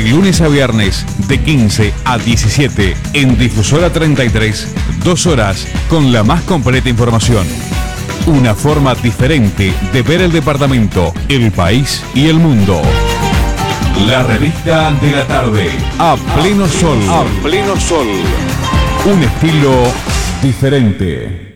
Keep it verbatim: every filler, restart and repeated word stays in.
De lunes a viernes, de quince a diecisiete, en Difusora treinta y tres, dos horas con la más completa información. Una forma diferente de ver el departamento, el país y el mundo. La revista de la tarde, a pleno sol. A pleno sol. Un estilo diferente.